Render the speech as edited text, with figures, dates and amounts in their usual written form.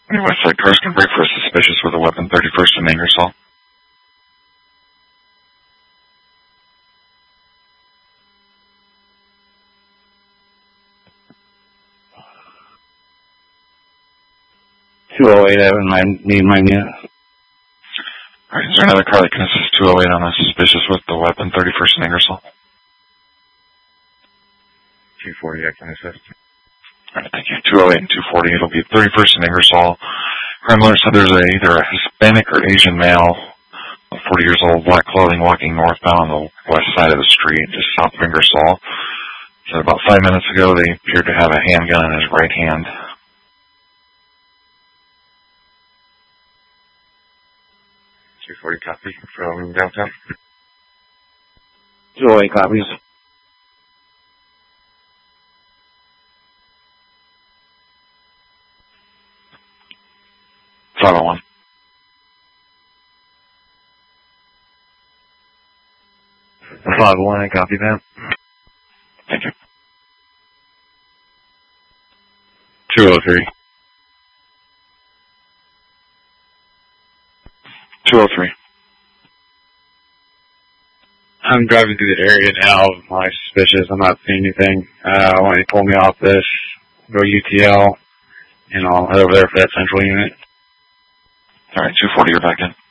Any Westside cars can break for a suspicious with a weapon 31st and Ingersoll. .208, I haven't need mine yet. Alright, is there another car that can assist 208 on a suspicious with the weapon 31st and Ingersoll? 240, I can assist. Alright, thank you. 208 and 240, it'll be 31st and Ingersoll. Crime alert said there's either a Hispanic or Asian male, 40 years old, black clothing, walking northbound on the west side of the street, just south of Ingersoll. So about 5 minutes ago, they appeared to have a handgun in his right hand. 240 copy from downtown. 208 copies. .501. .501, I copy that. Thank you. 203. 203. I'm driving through the area now. I'm suspicious. I'm not seeing anything. I want you to pull me off this, go UTL, and I'll head over there for that central unit. Alright, 240, you're back in.